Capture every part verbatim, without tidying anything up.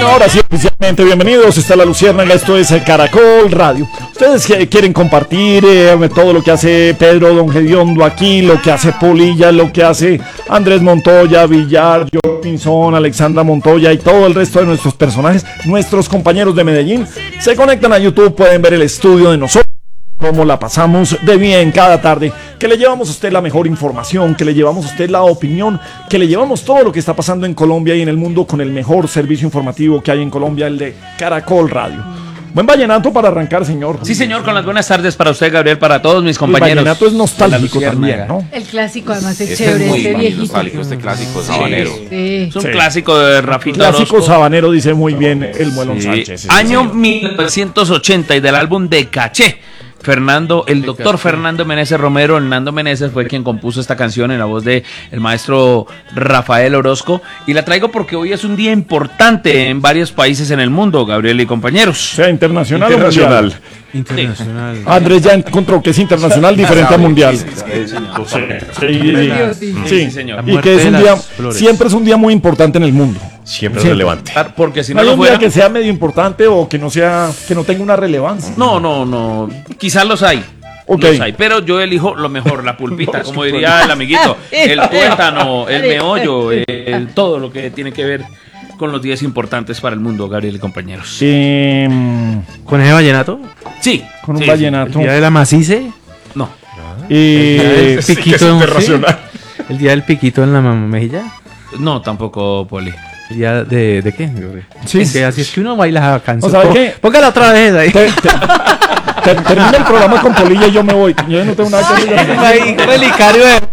Bueno, ahora sí, oficialmente, bienvenidos. Está La Luciérnaga, esto es Caracol Radio. Ustedes que quieren compartir eh, todo lo que hace Pedro Don Gediondo aquí, lo que hace Polilla, lo que hace Andrés Montoya, Villar, Joe Pinzón, Alexandra Montoya y todo el resto de nuestros personajes, nuestros compañeros de Medellín, se conectan a YouTube, pueden ver el estudio de nosotros, cómo la pasamos de bien cada tarde, que le llevamos a usted la mejor información, que le llevamos a usted la opinión, que le llevamos todo lo que está pasando en Colombia y en el mundo con el mejor servicio informativo que hay en Colombia, el de Caracol Radio. Buen vallenato para arrancar, señor. Sí, señor, con las buenas tardes para usted, Gabriel, para todos mis compañeros. El vallenato es nostálgico también, ¿no? El clásico, además, es este chévere, es muy, este muy viejito. nostálgico, este clásico sabanero. Sí. Es un Sí. clásico de Rafita Clásico Orozco. sabanero, dice muy bien el Muelón Sí. Sánchez. Sí, Año señor. mil novecientos ochenta y del álbum de Caché. Fernando, el doctor Fernando Meneses Romero, Hernando Meneses fue quien compuso esta canción en la voz de el maestro Rafael Orozco, y la traigo porque hoy es un día importante en varios países en el mundo, Gabriel y compañeros. Sea internacional, Internacional. o mundial. Internacional. Andrés ya encontró que es internacional diferente a mundial. Sí, Dios, sí. sí, señor. Y que es un de día, las flores. siempre es un día muy importante en el mundo. Siempre Sí. relevante. Porque si No no hay lo un día fuera, que sea medio importante o que no sea, que no tenga una relevancia. no, no, no, quizás los hay. Ok. Los hay, pero yo elijo lo mejor, la pulpita, como diría el amiguito, el tuétano, el meollo, el, todo lo que tiene que ver con los días importantes para el mundo, Gabriel y compañeros. Eh, ¿Con ese vallenato? Sí. con un sí, ¿El vallenato. día de la macice? sí. No. Eh, ¿El piquito? ¿El día del piquito en la mejilla? No, tampoco, Poli. ¿El día de, de qué? Sí. Es que así es que uno baila esa canción. ¿O sabe Po- qué? Póngala otra vez ahí. te- te- te- termina el programa con Polilla y yo me voy. Yo no tengo nada que hacer. Ahí, relicario de...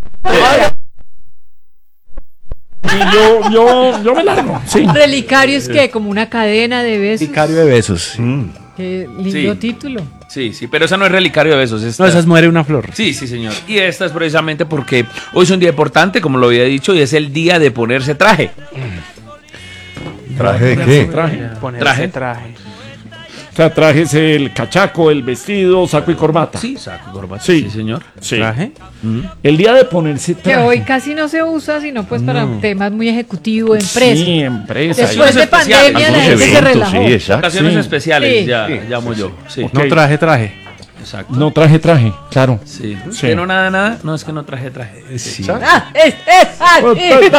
Y yo, yo, yo me largo. Sí. Relicario es que como una cadena de besos. Relicario de besos. Qué lindo Sí. título. Sí, sí, pero esa no es relicario de besos. Esta... No, esas muere una flor. Sí, sí, señor. Y esta es precisamente porque hoy es un día importante, como lo había dicho, y es el día de ponerse traje. ¿Traje de qué? Traje. Traje. traje. O sea, trajes el cachaco, el vestido, saco y corbata. Sí, saco y corbata. Sí. Sí, señor. Sí. ¿Traje? El día de ponerse Que traje. hoy casi no se usa, sino pues para temas muy ejecutivos, empresas. Sí, empresa. Después de especiales, pandemia la algunos gente se eventos, relajó. sí, exacto. Ocasiones Sí. especiales, Sí. ya llamo yo. Sí, Ok. No traje, traje. exacto. No traje traje, claro. Sí. Sí. ¿Que no nada, nada? No, es que no traje traje. Sí. Ah, es, es, ah, es.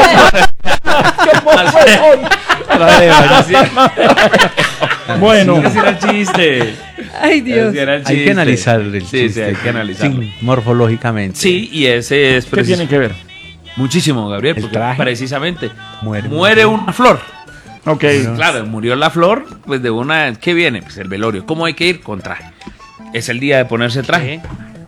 Bueno, Ese era el chiste. Ay, Dios. Ese era el Hay chiste. que analizar el Sí, chiste. sí, hay que analizarlo. Sí, morfológicamente. Sí, y ese es ¿qué precis- tiene que ver? muchísimo, Gabriel, El porque traje. precisamente Muere. muere una flor. Ok. Claro, murió la flor, pues de una... ¿Qué viene? Pues el velorio. ¿Cómo hay que ir? Con traje. Es el día de ponerse traje.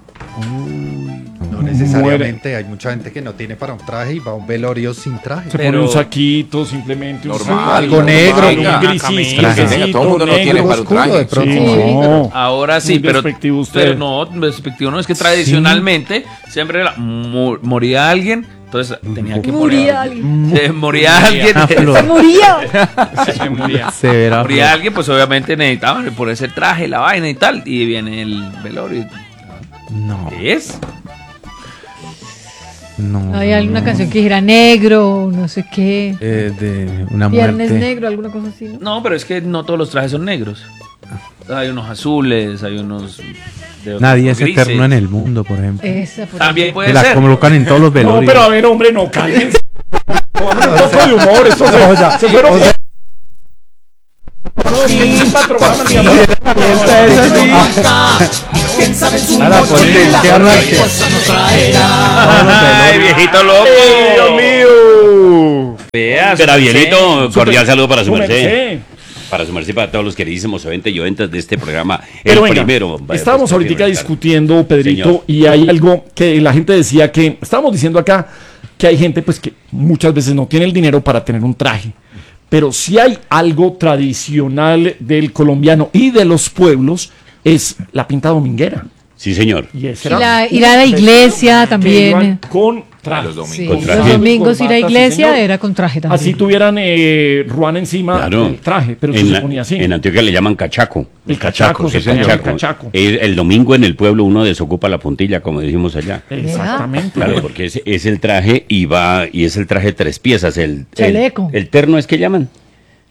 No necesariamente, hay mucha gente que no tiene para un traje y va a un velorio sin traje. Se Pero- pone un saquito, simplemente un Normal, saco, algo negro, un venga, grisito, camisa, grisito, todo el mundo no negro. tiene para un oscuro traje. de pronto. Sí, Sí, no. Ahora sí, Muy pero, despectivo usted. pero no, despectivo no, es que tradicionalmente siempre la- mu- moría alguien, entonces tenía que morir. Moría alguien. Se moría alguien. Una Se flor. murió. Se moría. Severa Moría flor. alguien, pues obviamente necesitaban ponerse el traje, la vaina y tal, y viene el velorio. No, ¿Qué es? no. Hay alguna canción que dijera negro, no sé qué. Eh, de una Viernes muerte. negro, alguna cosa así, ¿no? No, pero es que no todos los trajes son negros. Hay unos azules, hay unos... de otros Nadie es grises. eterno en el mundo, por ejemplo. Esa, por También ejemplo. puede Que la ser. colocan en todos los No, velorios. pero a ver, hombre, no, cállense. Pongan un poco de humor, esto se, se fueron. No, es que es un patrón, mi amor. Ahora ponen que arranque. Ay, viejito loco. ¡Ay, Dios mío! Veas. Gabrielito, cordial Super- saludo para su su merced. merced. Para su merced, para todos los queridísimos oyentes y oyentas de este programa. Pero el venga, primero. estábamos pues, ahorita primero, discutiendo, Pedrito, Señor. y hay algo que la gente decía que, estábamos diciendo acá que hay gente pues que muchas veces no tiene el dinero para tener un traje, pero si hay algo tradicional del colombiano y de los pueblos, es la pinta dominguera. Sí, señor. Y, ese Y era la- un ir a la iglesia que también. iban con traje. Los domingos. Sí, Con los traje. domingos ir a Corbata, sí, iglesia señor. era con traje también. Así tuvieran eh, Ruan encima Claro. el traje, pero en, se la- ponía así. en Antioquia le llaman cachaco. El cachaco, sí, el señor, cachaco. el cachaco. El, el domingo en el pueblo uno desocupa la puntilla, como decimos allá. Exactamente. Claro, porque es, es el traje y va y es el traje tres piezas, el, el, Chaleco. el terno es que llaman.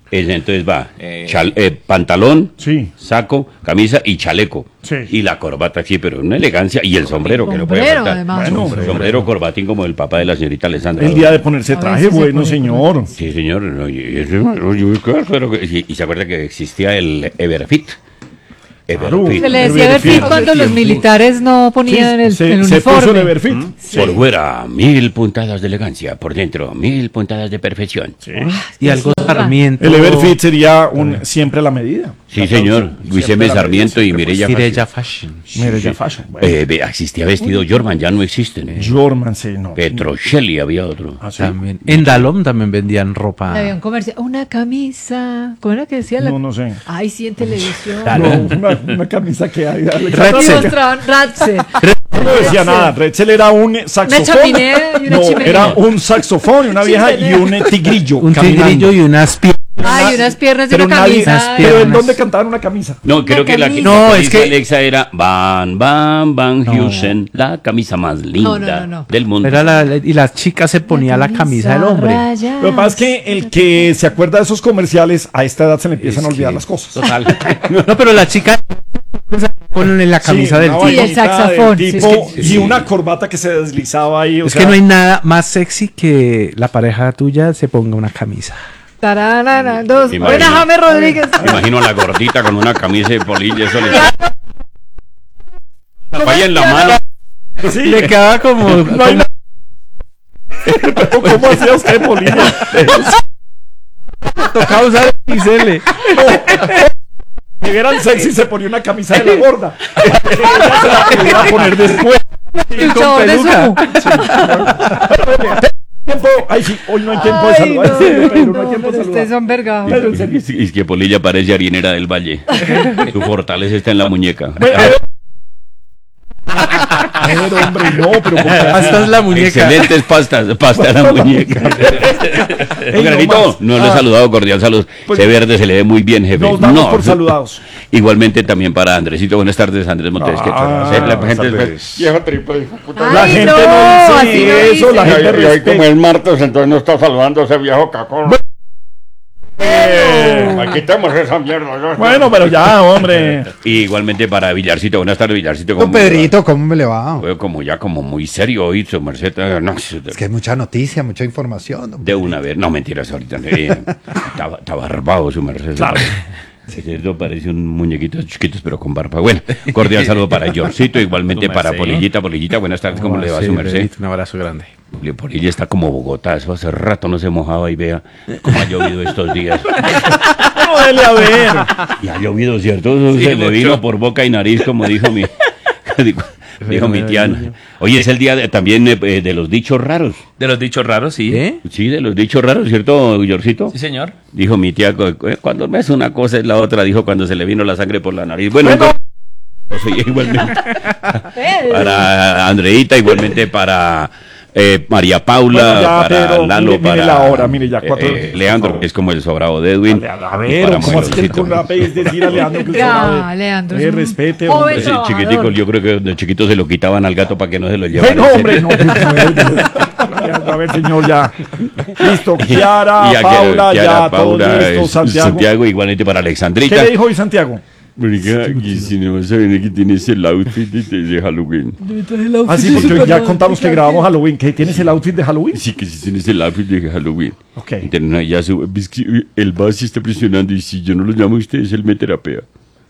Es- entonces va Eh. chal- eh, pantalón, Sí. saco, camisa y chaleco. Sí. Y la corbata, sí, pero una elegancia. Y el sombrero, que no puede Sombrero, faltar. además. Bueno, sombrero, sombrero, corbatín como el papá de la señorita Alessandra. El día de ponerse A traje, veces se bueno, pone señor. Sí, señor. no, y, y- y- claro que- y- y se acuerda que existía el Everfit. Claro. Everfit. Se le decía Everfit Everfit hace cuando los tiempo. militares no ponían el, se, el se puso el uniforme. Everfit. Por fuera, mil puntadas de elegancia. Por dentro, mil puntadas de perfección. Sí, Y algo sarmiento. El Everfit sería un siempre a la medida. señor. Luis Siempre M. la Sarmiento y medida, siempre, Mireya Mireya Fashion. Fashion. Mire, ya fashion. Bueno, Eh, ve, existía vestido Jorman, ya no existen. Jorman, sí, no. Petrocelli había otro. Ah, sí. También. En Dalom también vendían ropa. Había un comercial, una camisa. ¿Cómo era que decía? La... No, no sé. Ay, sí, en televisión. No, una, una camisa que hay. Y mostraban Ratse. No decía nada. Retzel era un saxofón. chaminera y una no, chimenea. era un saxofón, una vieja y Chimenea. un eh, tigrillo. Un caminando. tigrillo y unas piernas. Ay, unas piernas de Pero una nadie- camisa. Pero ¿en piernas. dónde cantaban una camisa? No, creo que la camisa. que No, la es dice que- Alexa era Van Van Van No. Heusen, la camisa más linda No, no, no, no. del mundo. Era la- y las chicas se ponía la camisa del hombre. rayas. Lo que pasa es que el que se acuerda de esos comerciales, a esta edad se le empiezan a olvidar las cosas. Total. No, pero las chicas ponen la camisa Sí, del una Sí, el vainita saxofón, del sí, tipo, es que- y sí. una corbata que se deslizaba ahí. o Es sea, que no hay nada más sexy que la pareja tuya se ponga una camisa. Tararara, dos. Me Buena, imagino. James Rodríguez. Me imagino a la gordita con una camisa de polilla, eso le la vaya en la mano. sí, Le quedaba como. no hay nada. ¿Cómo hacía usted, Polilla? Tocaba usar el X L. Que eran sexy se ponía una camisa de la gorda. Ella se la podía poner después. Y un con chabón de peluca. sumo. Tiempo. Ay, sí, hoy no hay tiempo de Ay, saludar. no, Sí, Pedro, no hay no, tiempo de pero saludar. ustedes son vergados. Pedro, en serio. Y es que Polilla parece harinera del valle. Su fortaleza está en la muñeca. Pero, hombre, no, pero ¿por qué? Hasta es la muñeca. Excelentes pastas, pasta en la muñeca. Ey, no Granito, más. no le he Ah. saludado, cordial saludos. Pues- Se verde se le ve muy bien, jefe. Nos damos No. por saludados. Igualmente también para Andresito. Buenas tardes, Andrés Montes. ¿Qué tal? Ah, Sí, la gente buenas es- tardes. viejo triple, hijo de puta. La Ay, gente no, no así dice no eso, la dice. gente Y hoy como respeta. es martes, entonces no está saludando a ese viejo cacón. Ay, quitemos esa mierda. ¿no? Bueno, pero ya, hombre. Y igualmente para Villarcito. Buenas tardes, Villarcito. Don ¿cómo le va? Pedrito, ¿cómo me le va? Veo como ya como muy serio hoy, su merced. eh, No, Es que hay mucha noticia, mucha información. don de una vez. No, mentiras, ahorita. eh, Está está barbado, su merced. Claro. Sí, Esto parece un muñequito chiquito, pero con barba. Bueno, cordial saludo para Georgito, igualmente Su para merced. Polillita. Polillita, buenas tardes, ¿cómo le va Sí, su merced? Pedrito, un abrazo grande. Polilla está como Bogotá, eso hace rato no se mojaba y vea cómo ha llovido estos días. No, dele a ver. Y ha llovido, ¿cierto? Eso Sí, se le mucho. vino por boca y nariz, como dijo mi, dijo, dijo mi tía. Hoy es el día de- también eh, de los dichos raros. De los dichos raros, sí. ¿Eh? Sí, de los dichos raros, ¿cierto, Georgito? Sí, señor. Dijo mi tía, cu- cu- cuando me es una cosa es la otra, dijo cuando se le vino la sangre por la nariz. Bueno, Bueno. entonces, igualmente para Andreita, igualmente para eh, María Paula, Bueno, ya, para Pedro, Lalo, mire- mire para la hora, mire, ya, cuatro- eh, Leandro, que es como el sobrado de Edwin. A y ver, para ¿cómo así que Modelcito. con la vez decir a Leandro que Ya, sabe? Leandro, Eh, es un respete, joven hombre. Ese trabajador. chiquitico, yo creo que de chiquito se lo quitaban al gato para que no se lo llevara. Bueno, hombre, no. A ver, señor, ya. Listo, Kiara, Y a Paula, Kiara, ya, Paula, todo listo, eh, Santiago. igualmente para ¿Qué Alexandrita. le dijo hoy Santiago? Marica, y si no saben que tienes el outfit de, de Halloween. Ah, sí, porque ya contamos que grabamos Halloween. ¿Qué tienes el outfit de Halloween? Sí, que si tienes el outfit de Halloween. Ok. Entonces, no, ya su- es que el base está presionando y si yo no lo llamo a ustedes, él me terapea.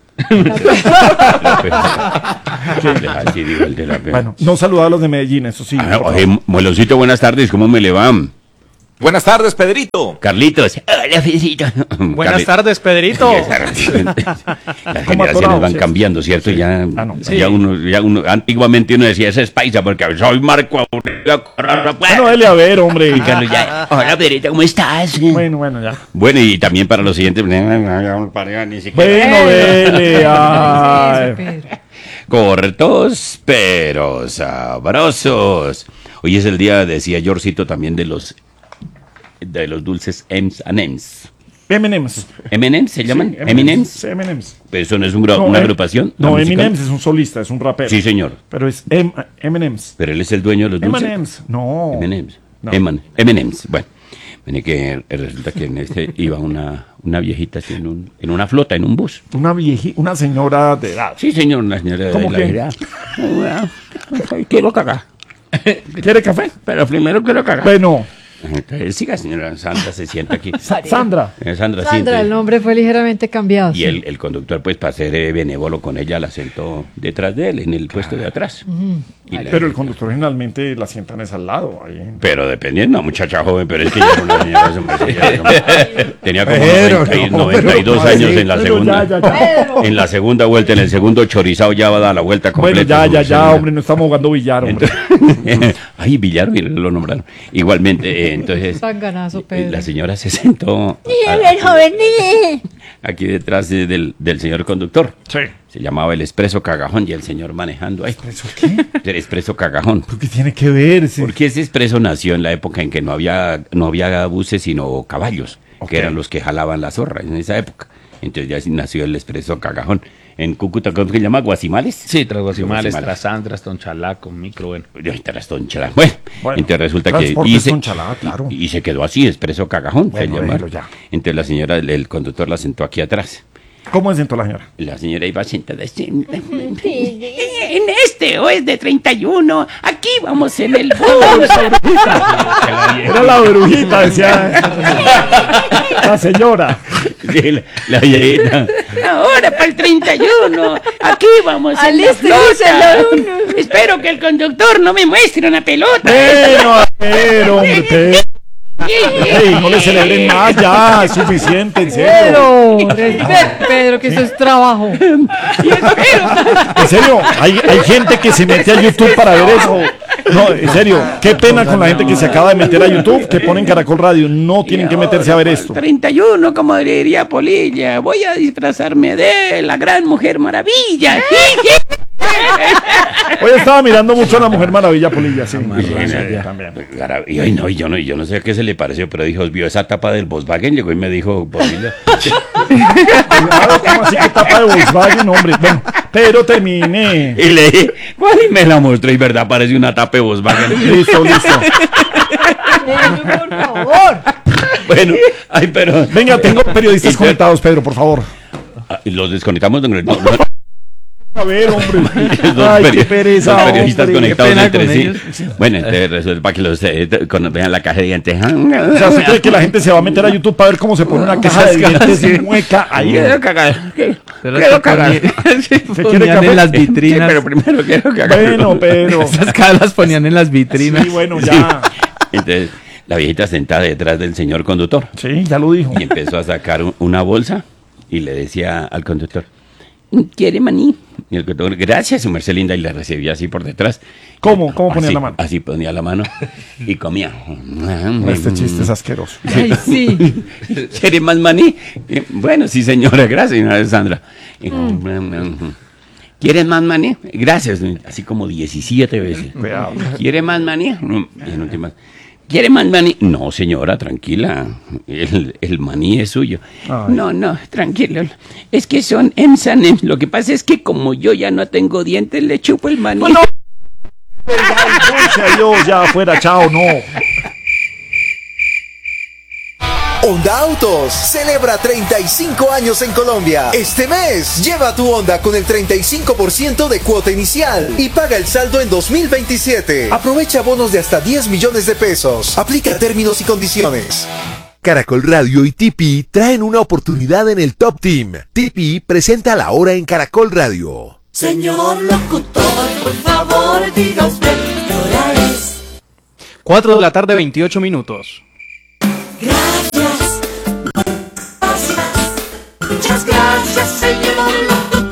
Así digo, el terapea. Bueno, no saludar a los de Medellín, eso sí. Ah, por oye, favor. Moeloncito, buenas tardes, ¿cómo me le van? Buenas tardes, Pedrito. Carlitos. Hola, Fecito. Buenas tardes, Pedrito. Las ¿Cómo generaciones atorado? van Sí, cambiando, ¿cierto? Ya, Ah, no. ya, uno, ya uno, antiguamente uno decía, ese es paisa, porque soy Marco Aurelio Corona. Bueno, dele a ver, hombre. Y Carlos ya, hola, Pedrito, ¿cómo estás? Bueno, bueno, ya. Bueno, y también para los siguientes, ni siquiera. Bueno, dele. Eso, Ay. Pedro. Cortos, pero sabrosos. Hoy es el día, decía Georgito, también de los de los dulces M's and M's. M and M's. ¿M and M's se llaman? Sí, ¿M and M's? Sí, M and M's. Pero eso no es un gra- No, una eh, agrupación. No, ¿La musical? Eminem es un solista, es un rapero. Sí, señor. Pero es M and M's. Pero él es el dueño de los M dulces. and M's. No. M and M's. No. M and M's. Bueno, Mire que resulta que en este iba una, una viejita así en, un, en una flota, en un bus. Una vieji, una señora de edad. Sí, señor, una señora de ¿Cómo la que? edad. Quiero cagar. ¿Quiere café? Pero primero quiero cagar. Bueno, Entonces, siga, señora Sandra, se sienta aquí. Sa- Sandra. Eh, Sandra, Sandra, siente. el nombre fue ligeramente cambiado. Y sí. el, el conductor, pues, para ser eh, benévolo con ella, la sentó detrás de él, en el puesto de atrás. Y la- Pero el conductor generalmente la sientan es al lado. Ahí. Pero dependiendo, muchacha joven, pero es que ya era una señora, su merced, ya era una- tenía como Pero, noventa y- no, noventa y dos pero, años sí, en la pero segunda. ya, ya, ya. En la segunda vuelta, en el segundo chorizado ya va a dar la vuelta Bueno, completa. ya, su ya, merced, ya, mira. hombre, no estamos jugando billar, hombre. Entonces- Ay, Villar, mire, lo nombraron. Igualmente, eh, entonces, Tan ganazo, Pedro. la señora se sentó a- aquí detrás de- del, del señor conductor. Sí. Se llamaba el Expreso Cagajón y el señor manejando ahí. ¿Eso qué? El Expreso Cagajón. ¿Qué tiene que ver? ese? Porque ese expreso nació en la época en que no había, no había buses sino caballos, Ok. que eran los que jalaban la zorra en esa época. Entonces ya sí nació el expreso Cagajón. En Cúcuta, ¿cómo se llama? ¿Guasimales? Sí, tras Guasimales, Guasimales. tras Sandras, Tonchalaco, micro, bueno. Ay, tras Tonchalá. Bueno, Bueno, entonces resulta que... Transportes y se- Tonchalá, claro. y, y se quedó así, expreso Cagajón. Bueno, se llama. déjelo ya. Entonces la señora, el, el conductor la sentó aquí atrás. ¿Cómo se sentó la señora? La señora iba sentada así. En este, o es de treinta y uno. Aquí vamos en el bus. Era la brujita, decía la señora. Sí, la, la viejita. Ahora para el treinta y uno. Aquí vamos en la flota. Espero que el conductor no me muestre una pelota. Pero, a ver, hombre, pero. Ey, no le celebren más, ya, es suficiente, en serio. Pedro, respete, Pedro, que eso es trabajo. En serio, hay, hay gente que se mete a YouTube para ver eso. No, en serio, qué pena con la gente que se acaba de meter a YouTube, que ponen Caracol Radio. No tienen que meterse a ver esto. treinta y uno, como diría Polilla. Voy a disfrazarme de la gran Mujer Maravilla. Hoy estaba mirando mucho a la Mujer Maravilla, Polilla, sí. Sí, Sí, ya. también. Y ay, no, y yo no, y yo no sé a qué se le pareció, pero dijo, vio esa tapa del Volkswagen, llegó y me dijo, Polilla. Claro, ¿cómo así que tapa de Volkswagen, hombre? Bueno, pero terminé. Y le dije, ¿cuál? Y me la mostró, y verdad, parece una tapa de Volkswagen. Listo, listo. Pedro, por favor. Bueno, ay, pero. Venga, tengo periodistas Y- conectados, Pedro, por favor. Ah, y los desconectamos, don Gregorio. No, no, A ver, hombre. los Ay, peri- qué pereza, los periodistas hombre. conectados Qué pena entre con sí. ellos. Bueno, entonces resulta para que los eh, con- vean la caja de dientes. O sea, ¿usted cree que la gente se va a meter a YouTube para ver cómo se pone una caja de dientes mueca ahí? Quiero cagar. Pero Quiero se cagar. ponía- se quiere ponían café? en las Sí, vitrinas. pero primero quiero cagar. Bueno, pero. Esas caras las ponían en las vitrinas. Sí, bueno, ya. Entonces, la viejita sentada detrás del señor conductor Sí, ya lo dijo. y empezó a sacar un- una bolsa y le decía al conductor, ¿quiere maní? Y el conductor, gracias, su merced linda, y le recibía así por detrás. ¿Cómo? ¿Cómo ponía Así- la mano? Así ponía la mano y comía. Este chiste es asqueroso. Ay, sí. ¿Quiere más maní? Eh, Bueno, sí, señora, gracias, señora Sandra. Y, mm. ¿Quieren más maní? Gracias, así como diecisiete veces. Cuidado. ¿Quiere más maní? Mm, Y en últimas, ¿quiere más maní? No, señora, tranquila. El, el maní es suyo. Ay. No, no, tranquilo. Es que son M S and M's. Lo que pasa es que como yo ya no tengo dientes, le chupo el maní. Bueno, ya, Dios, ya afuera, chao, no. Honda Autos celebra treinta y cinco años en Colombia. Este mes, lleva tu Honda con el treinta y cinco por ciento de cuota inicial y paga el saldo en dos mil veintisiete. Aprovecha bonos de hasta diez millones de pesos. Aplica términos y condiciones. Caracol Radio y T P traen una oportunidad en el Top Team. T P presenta La Hora en Caracol Radio. Señor locutor, por favor, diga usted qué hora es. cuatro de la tarde, veintiocho minutos. Gracias, gracias, muchas gracias, señor locutor.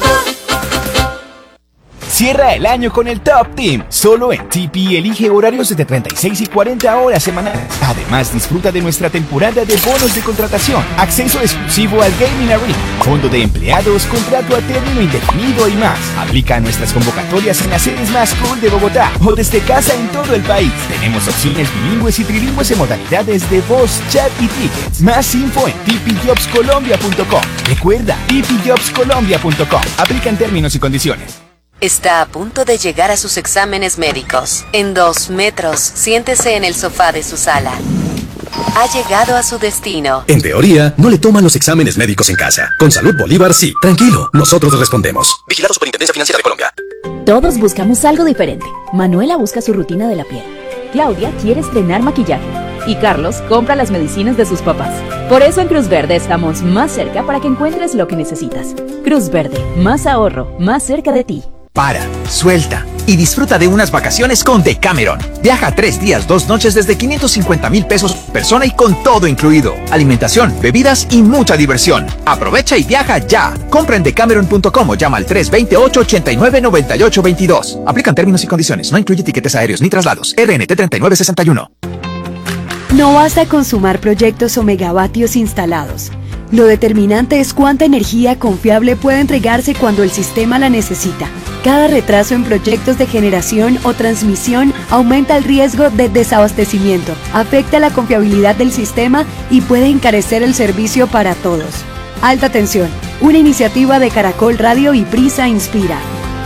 Cierra el año con el Top Team. Solo en T P elige horarios de treinta y seis y cuarenta horas semanales. Además, disfruta de nuestra temporada de bonos de contratación, acceso exclusivo al Gaming Arena, fondo de empleados, contrato a término indefinido y más. Aplica a nuestras convocatorias en las sedes más cool de Bogotá o desde casa en todo el país. Tenemos opciones bilingües y trilingües en modalidades de voz, chat y tickets. Más info en t p jobs colombia punto com. Recuerda, t p jobs colombia punto com. Aplican términos y condiciones. Está a punto de llegar a sus exámenes médicos. En dos metros, siéntese en el sofá de su sala. ha llegado a su destino. En teoría, no le toman los exámenes médicos en casa. Con Salud Bolívar sí. Tranquilo, nosotros respondemos. Vigilado Superintendencia Financiera de Colombia. Todos buscamos algo diferente. Manuela busca su rutina de la piel. Claudia quiere estrenar maquillaje. Y Carlos compra las medicinas de sus papás. Por eso en Cruz Verde estamos más cerca para que encuentres lo que necesitas. Cruz Verde, más ahorro, más cerca de ti. Para, suelta y disfruta de unas vacaciones con Decameron. Viaja tres días, dos noches desde quinientos cincuenta mil pesos por persona y con todo incluido. Alimentación, bebidas y mucha diversión. Aprovecha y viaja ya. Compra en decameron punto com o llama al tres dos ocho, ocho nueve, nueve ocho dos dos. Aplican términos y condiciones. No incluye tiquetes aéreos ni traslados. R N T treinta y nueve sesenta y uno. No basta con sumar proyectos o megavatios instalados. Lo determinante es cuánta energía confiable puede entregarse cuando el sistema la necesita. Cada retraso en proyectos de generación o transmisión aumenta el riesgo de desabastecimiento, afecta la confiabilidad del sistema y puede encarecer el servicio para todos. Alta tensión, una iniciativa de Caracol Radio y Prisa Inspira.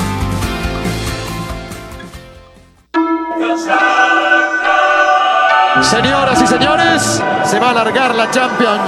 Señoras y señores, se va a alargar la Champions.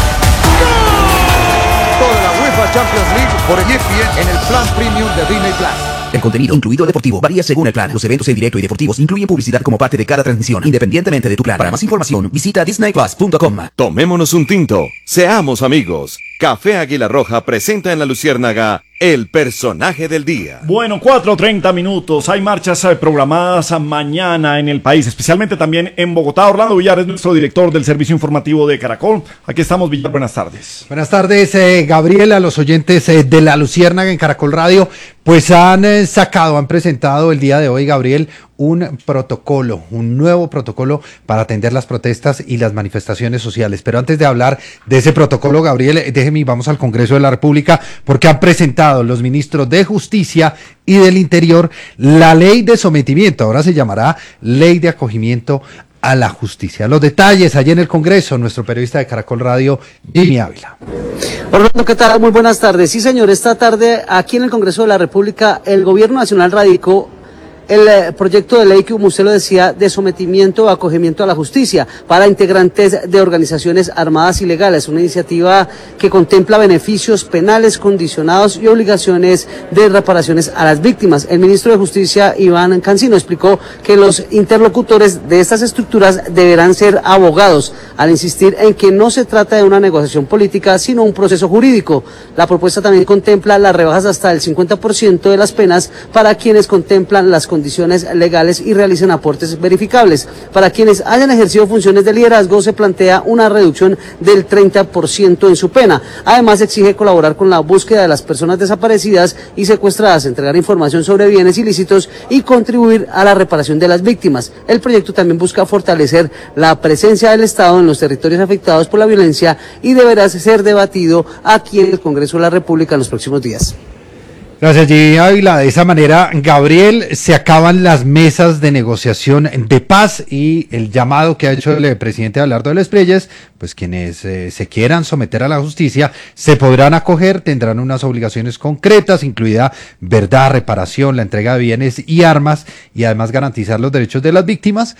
Toda la UEFA Champions League por E S P N en el plan premium de Disney Plus. El contenido, incluido deportivo, varía según el plan. Los eventos en directo y deportivos incluyen publicidad como parte de cada transmisión, independientemente de tu plan. Para más información, visita disney plus punto com. Tomémonos un tinto, seamos amigos. Café Águila Roja presenta en La Luciérnaga el personaje del día. Bueno, cuatro treinta minutos. Hay marchas eh, programadas a mañana en el país, especialmente también en Bogotá. Orlando Villar es nuestro director del servicio informativo de Caracol. Aquí estamos, Villar. Buenas tardes. Buenas tardes, eh, Gabriela, los oyentes eh, de La Luciérnaga en Caracol Radio. Pues han eh, sacado, han presentado el día de hoy, Gabriel, un protocolo, un nuevo protocolo para atender las protestas y las manifestaciones sociales. Pero antes de hablar de ese protocolo, Gabriel, déjeme, vamos al Congreso de la República, porque han presentado los ministros de Justicia y del Interior la ley de sometimiento. Ahora se llamará Ley de Acogimiento a la Justicia. Los detalles allí en el Congreso, nuestro periodista de Caracol Radio, Jimmy Ávila. Orlando, ¿qué tal? Muy buenas tardes. Sí, señor, esta tarde aquí en el Congreso de la República, el Gobierno Nacional radicó el eh, proyecto de ley que, como usted lo decía, de sometimiento o acogimiento a la justicia para integrantes de organizaciones armadas ilegales, una iniciativa que contempla beneficios penales condicionados y obligaciones de reparaciones a las víctimas. El ministro de Justicia, Iván Cancino, explicó que los interlocutores de estas estructuras deberán ser abogados, al insistir en que no se trata de una negociación política, sino un proceso jurídico. La propuesta también contempla las rebajas hasta el cincuenta por ciento de las penas para quienes contemplan las condiciones legales y realicen aportes verificables. Para quienes hayan ejercido funciones de liderazgo se plantea una reducción del treinta por ciento en su pena. Además, exige colaborar con la búsqueda de las personas desaparecidas y secuestradas, entregar información sobre bienes ilícitos y contribuir a la reparación de las víctimas. El proyecto también busca fortalecer la presencia del Estado en los territorios afectados por la violencia y deberá ser debatido aquí en el Congreso de la República en los próximos días. Gracias, Jimmy Ávila. De esa manera, Gabriel, se acaban las mesas de negociación de paz y el llamado que ha hecho el presidente Abelardo de las Esprielles, pues quienes eh, se quieran someter a la justicia se podrán acoger, tendrán unas obligaciones concretas, incluida verdad, reparación, la entrega de bienes y armas, y además garantizar los derechos de las víctimas,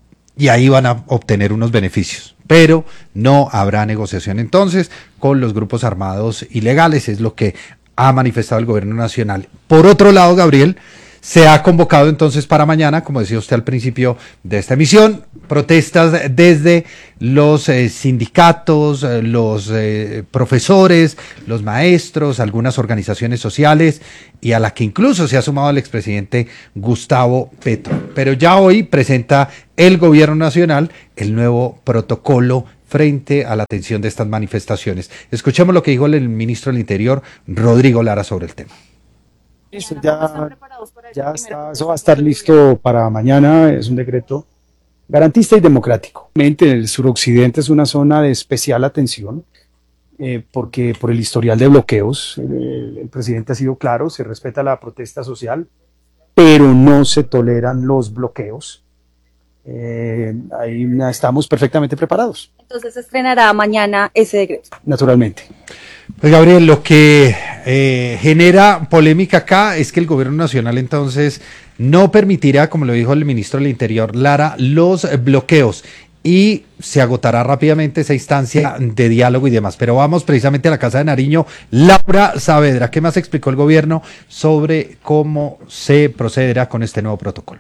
y ahí van a obtener unos beneficios. Pero no habrá negociación entonces con los grupos armados ilegales, es lo que ha manifestado el gobierno nacional. Por otro lado, Gabriel, se ha convocado entonces para mañana, como decía usted al principio de esta emisión, protestas desde los eh, sindicatos, eh, los eh, profesores, los maestros, algunas organizaciones sociales, y a la que incluso se ha sumado el expresidente Gustavo Petro. Pero ya hoy presenta el gobierno nacional el nuevo protocolo frente a la atención de estas manifestaciones. Escuchemos lo que dijo el ministro del Interior, Rodrigo Lara, sobre el tema. Ya, ya está, eso va a estar listo para mañana. Es un decreto garantista y democrático. El suroccidente es una zona de especial atención eh, porque por el historial de bloqueos, el, el presidente ha sido claro, se respeta la protesta social, pero no se toleran los bloqueos. Eh, ahí estamos perfectamente preparados. Entonces se estrenará mañana ese decreto. Naturalmente. Pues Gabriel, lo que eh, genera polémica acá es que el gobierno nacional entonces no permitirá, como lo dijo el ministro del Interior, Lara, los bloqueos. y se agotará rápidamente esa instancia de diálogo y demás. Pero vamos precisamente a la Casa de Nariño. Laura Saavedra, ¿qué más explicó el gobierno sobre cómo se procederá con este nuevo protocolo?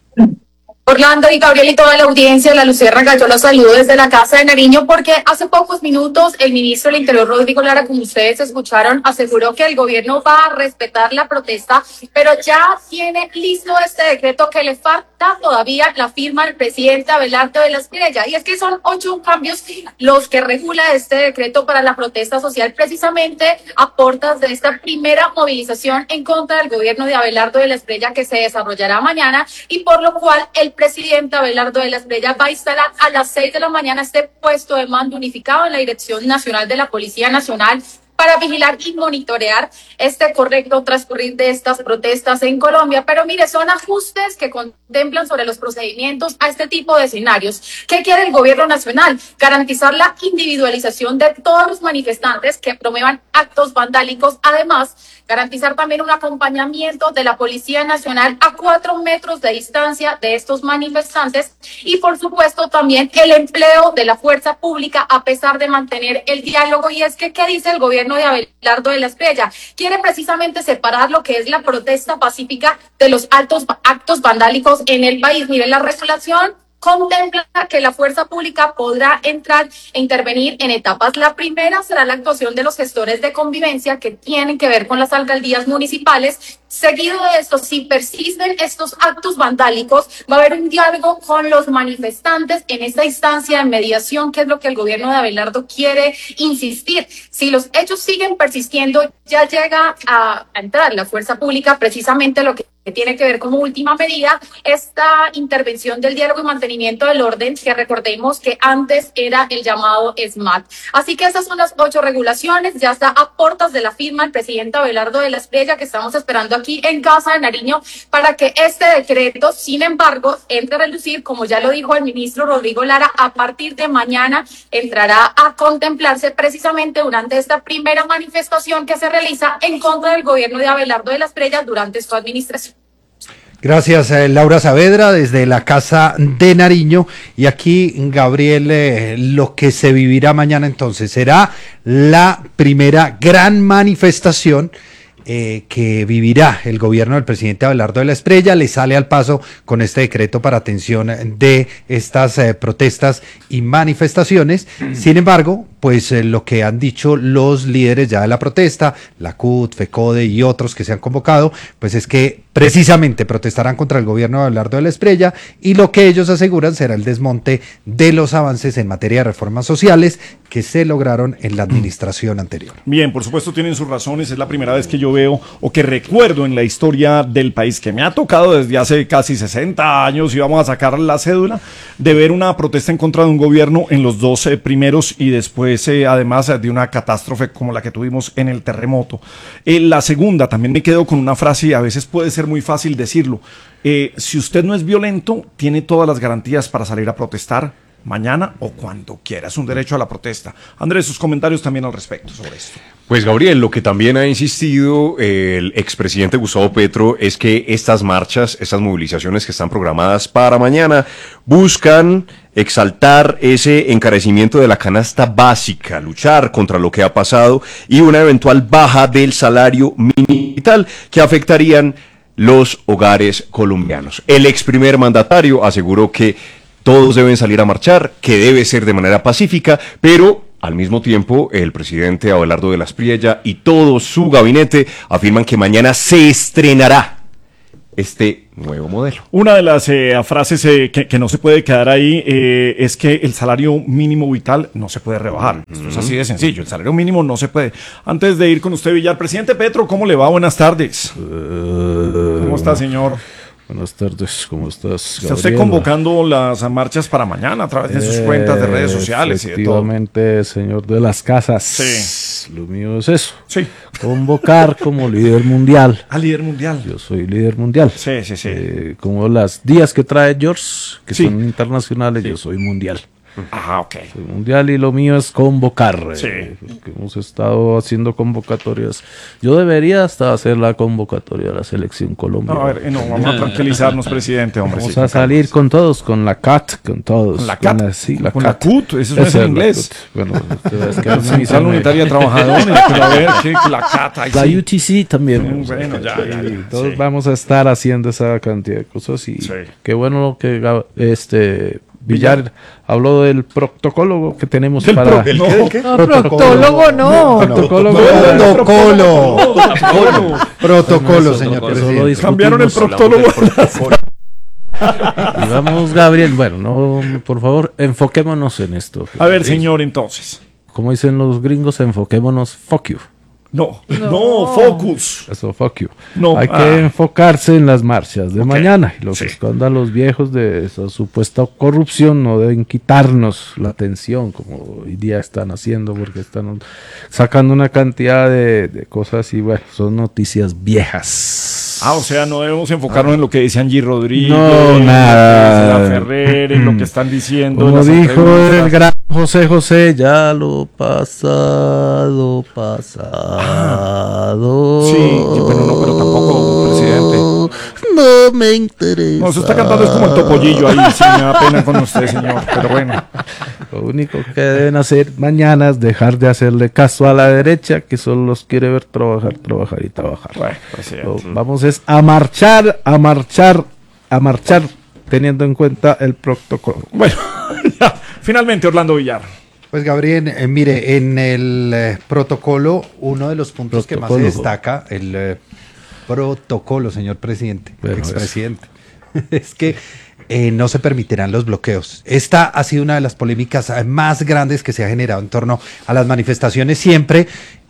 Orlando y Gabriel y toda la audiencia de La Luciérnaga, yo los saludo desde la Casa de Nariño porque hace pocos minutos el ministro del Interior, Rodrigo Lara, como ustedes escucharon, aseguró que el gobierno va a respetar la protesta, pero ya tiene listo este decreto que le falta todavía la firma del presidente Abelardo de la Espriella. Y es que son ocho cambios los que regula este decreto para la protesta social, precisamente a portas de esta primera movilización en contra del gobierno de Abelardo de la Espriella que se desarrollará mañana y por lo cual el presidente Abelardo de la Espriella va a instalar a las seis de la mañana este puesto de mando unificado en la Dirección Nacional de la Policía Nacional para vigilar y monitorear este correcto transcurrir de estas protestas en Colombia. Pero mire, son ajustes que contemplan sobre los procedimientos a este tipo de escenarios. ¿Qué quiere el gobierno nacional? Garantizar la individualización de todos los manifestantes que promuevan actos vandálicos. Además, garantizar también un acompañamiento de la Policía Nacional a cuatro metros de distancia de estos manifestantes y, por supuesto, también el empleo de la fuerza pública a pesar de mantener el diálogo. Y es que, ¿qué dice el gobierno de Abelardo de la Espriella? Quiere precisamente separar lo que es la protesta pacífica de los altos actos vandálicos en el país. Mire, la regulación contempla que la fuerza pública podrá entrar e intervenir en etapas. La primera será la actuación de los gestores de convivencia que tienen que ver con las alcaldías municipales. Seguido de esto, si persisten estos actos vandálicos, va a haber un diálogo con los manifestantes en esta instancia de mediación, que es lo que el gobierno de Abelardo quiere insistir. Si los hechos siguen persistiendo, ya llega a, a entrar la fuerza pública, precisamente lo que que tiene que ver como última medida esta intervención del diálogo y mantenimiento del orden, que recordemos que antes era el llamado SMAT. Así que esas son las ocho regulaciones, ya está a portas de la firma el presidente Abelardo de la Espriella, que estamos esperando aquí en Casa de Nariño para que este decreto, sin embargo, entre a relucir, como ya lo dijo el ministro Rodrigo Lara, a partir de mañana entrará a contemplarse precisamente durante esta primera manifestación que se realiza en contra del gobierno de Abelardo de la Espriella durante su administración. Gracias, eh, Laura Saavedra, desde la Casa de Nariño. Y aquí, Gabriel, eh, lo que se vivirá mañana entonces será la primera gran manifestación eh, que vivirá el gobierno del presidente Abelardo de la Espriella. Le sale al paso con este decreto para atención de estas eh, protestas y manifestaciones. Sin embargo, pues eh, lo que han dicho los líderes ya de la protesta, la C U T, FECODE y otros que se han convocado, pues es que precisamente protestarán contra el gobierno de Abelardo de la Espriella y lo que ellos aseguran será el desmonte de los avances en materia de reformas sociales que se lograron en la administración anterior. Bien, por supuesto tienen sus razones, es la primera vez que yo veo o que recuerdo en la historia del país, que me ha tocado desde hace casi sesenta años, y vamos a sacar la cédula, de ver una protesta en contra de un gobierno en los dos eh, primeros y después eh, además de una catástrofe como la que tuvimos en el terremoto. Eh, la segunda, también me quedo con una frase y a veces puede ser muy fácil decirlo. Eh, si usted no es violento, tiene todas las garantías para salir a protestar mañana o cuando quiera. Es un derecho a la protesta. Andrés, sus comentarios también al respecto sobre esto. Pues Gabriel, lo que también ha insistido el expresidente Gustavo Petro es que estas marchas, estas movilizaciones que están programadas para mañana, buscan exaltar ese encarecimiento de la canasta básica, luchar contra lo que ha pasado y una eventual baja del salario mínimo vital que afectarían los hogares colombianos. El ex primer mandatario aseguró que todos deben salir a marchar, que debe ser de manera pacífica, pero al mismo tiempo el presidente Abelardo de la Espriella y todo su gabinete afirman que mañana se estrenará este nuevo modelo. Una de las eh, frases eh, que, que no se puede quedar ahí eh, es que el salario mínimo vital no se puede rebajar. Uh-huh. Esto es así de sencillo, el salario mínimo no se puede. Antes de ir con usted, Villar, presidente Petro, ¿cómo le va? Buenas tardes. Uh, ¿Cómo está, señor? Buenas tardes, ¿cómo estás, Gabriel? Está usted convocando las marchas para mañana a través de sus eh, cuentas de redes sociales y de todo. Efectivamente, señor de las casas. Sí. Lo mío es eso. Sí. Convocar como líder mundial. Ah, líder mundial. Yo soy líder mundial. Sí, sí, sí. Eh, como las días que trae George, que sí. son internacionales, sí. Yo soy mundial. Ah, ok. El mundial y lo mío es convocar. Sí. eh, porque hemos estado haciendo convocatorias. Yo debería hasta hacer la convocatoria de la selección Colombia. No, a ver, eh, no, vamos a tranquilizarnos, presidente, hombre. Vamos sí, a salir con todos, con la C A T, con todos. ¿Con la C A T? sí, la ¿Con C A la T. C U T? Eso no es en Esa inglés. la C U T. Bueno, ustedes que La hablan Central inglés. Unitaria de Trabajadores, pero a ver, sí, la C A T, ahí La sí. U T C también. Bueno, ya, ya, ya, Todos sí. vamos a estar haciendo esa cantidad de cosas y Sí. qué bueno lo que Gab- este Villar habló del protocolo que tenemos Del para pro- ¿el qué, el qué? No, proctólogo no. Protocolo. Protocolo. Protocolo. Protocolo, señor Solo presidente. discutimos- Cambiaron el proctólogo. Y vamos, Gabriel. Bueno, no, por favor, enfoquémonos en esto. A ver, señor, entonces. Como dicen los gringos, enfoquémonos. Fuck you. No, no, focus. Eso, fuck you. No, Hay que ah. enfocarse en las marchas de Ok. mañana. Y los Sí. escándalos viejos de esa supuesta corrupción no deben quitarnos la atención como hoy día están haciendo, porque están sacando una cantidad de, de cosas y bueno, son noticias viejas. Ah, o sea, no debemos enfocarnos en lo que dice Angie Rodríguez, No, en nada. lo que dice la Ferrer, en lo que están diciendo. en Como las dijo entrevistas. el gran José José, ya lo pasado, pasado. Sí, sí, pero no, pero tampoco, presidente. No me interesa. No, eso está cantando es como el topollillo ahí, sí, me da pena con usted, señor, pero bueno. Lo único que deben hacer mañana es dejar de hacerle caso a la derecha, que solo los quiere ver trabajar, trabajar y trabajar. Bueno, presidente. Lo- vamos es a marchar, a marchar, a marchar, teniendo en cuenta el protocolo. Bueno, ya, finalmente Orlando Villar. Pues Gabriel, eh, mire, en el eh, protocolo, uno de los puntos que más se Protocolo. destaca, el eh, protocolo, señor presidente, Bueno, expresidente, es que eh, no se permitirán los bloqueos. Esta ha sido una de las polémicas eh, más grandes que se ha generado en torno a las manifestaciones siempre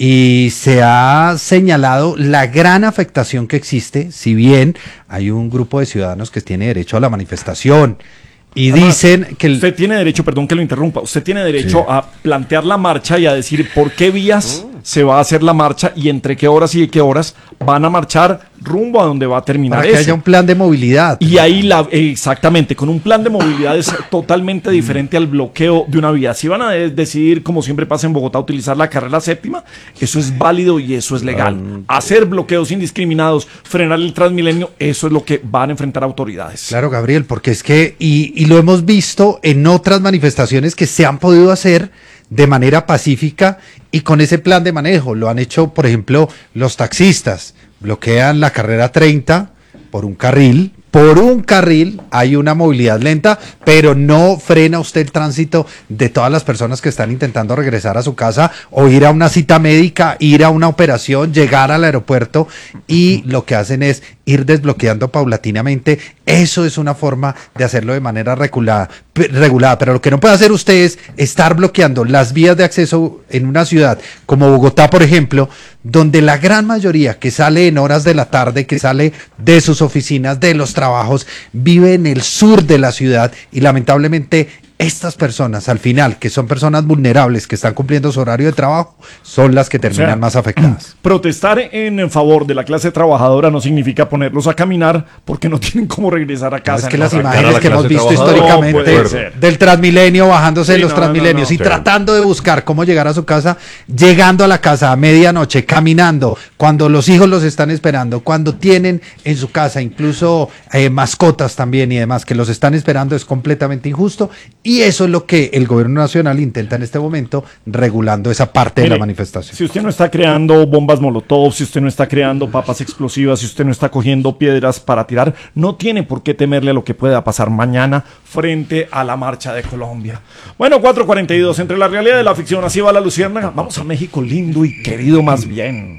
y se ha señalado la gran afectación que existe, si bien hay un grupo de ciudadanos que tiene derecho a la manifestación. Y Además, dicen que el- usted tiene derecho, perdón que lo interrumpa, usted tiene derecho Sí. a plantear la marcha y a decir por qué vías se va a hacer la marcha y entre qué horas y de qué horas van a marchar rumbo a donde va a terminar para que eso. haya un plan de movilidad. Y ahí, la, exactamente, con un plan de movilidad es totalmente diferente al bloqueo de una vía. Si van a de- decidir, como siempre pasa en Bogotá, utilizar la carrera séptima, eso es válido y eso es legal. Hacer bloqueos indiscriminados, frenar el Transmilenio, eso es lo que van a enfrentar autoridades. Claro, Gabriel, porque es que, y, y lo hemos visto en otras manifestaciones que se han podido hacer de manera pacífica y con ese plan de manejo. Lo han hecho, por ejemplo, los taxistas. Bloquean la carrera treinta por un carril. Por un carril hay una movilidad lenta, pero no frena usted el tránsito de todas las personas que están intentando regresar a su casa o ir a una cita médica, ir a una operación, llegar al aeropuerto y lo que hacen es ir desbloqueando paulatinamente. Eso es una forma de hacerlo de manera regulada, pe- regulada, pero lo que no puede hacer usted es estar bloqueando las vías de acceso en una ciudad como Bogotá, por ejemplo, donde la gran mayoría que sale en horas de la tarde, que sale de sus oficinas, de los trabajos, vive en el sur de la ciudad y lamentablemente estas personas al final, que son personas vulnerables, que están cumpliendo su horario de trabajo, son las que terminan O sea, más afectadas. Protestar en favor de la clase trabajadora no significa ponerlos a caminar porque no tienen cómo regresar a casa. Es que No, las no, imágenes no, que hemos visto no históricamente puede ser. del Transmilenio, bajándose Sí, los no, no, Transmilenios no, y no. tratando de buscar cómo llegar a su casa, llegando a la casa a medianoche, caminando, cuando los hijos los están esperando, cuando tienen en su casa incluso eh, mascotas también y demás que los están esperando, es completamente injusto y eso es lo que el gobierno nacional intenta en este momento, regulando esa parte de Mire, la manifestación. Si usted no está creando bombas molotov, si usted no está creando papas explosivas, si usted no está cogiendo piedras para tirar, no tiene por qué temerle a lo que pueda pasar mañana frente a la marcha de Colombia. Bueno, cuatro cuarenta y dos, entre la realidad y la ficción, así va la luciérnaga. Vamos a México lindo y querido más bien.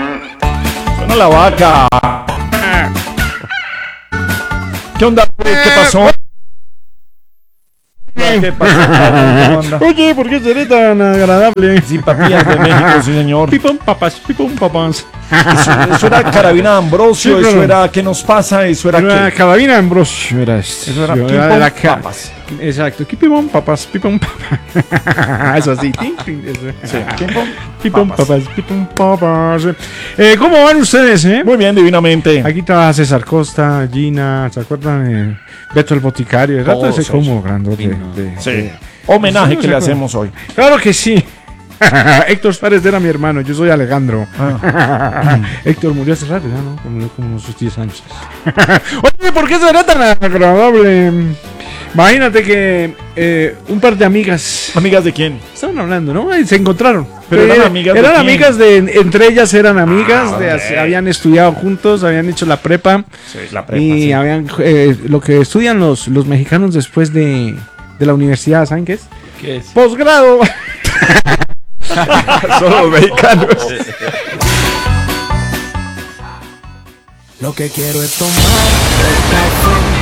Suena la vaca. ¿Qué onda? ¿Qué pasó? ¿Qué pasó? ¿Cómo anda? Oye, ¿por qué seré tan agradable? Simpatías de México, sí señor. Pipón papas, pipón papas. Eso, eso era Carabina de Ambrosio, Sí, eso claro. era ¿Qué nos pasa? Eso era, Era ¿qué? Carabina de Ambrosio, era eso. Eso era Yo Pipón de la ca- Papas. Exacto, Pipón Papas, Pipón Papas. Eso así, tin, tin, eso. Sí, Pipón Pipón Papas. Papas, Pipón Papas. Eh, ¿Cómo van ustedes, eh? Muy bien, divinamente. Aquí trabaja César Costa, Gina, ¿se acuerdan? Eh, Beto el Boticario, el rato Todos ese ellos. como grandote. de- Sí. de- Homenaje ¿No que se le acuerdan? hacemos hoy. Claro que sí. Héctor Suárez era mi hermano, yo soy Alejandro. Ah. Héctor murió hace rato, ya, ¿no? Murió como unos diez años. Oye, ¿por qué será tan agradable? Imagínate que eh, un par de amigas. ¿Amigas de quién? Estaban hablando, ¿no? Y se encontraron. Pero eran Eh, amigas de Eran quién? amigas de. Entre ellas eran amigas, Ah, de, ok. habían estudiado juntos, habían hecho la prepa. Sí, la prepa, y sí. habían. eh, lo que estudian los, los mexicanos después de, de la universidad, ¿saben qué es? ¿Qué es? Posgrado. Solo mexicanos. Lo que quiero es tomar el café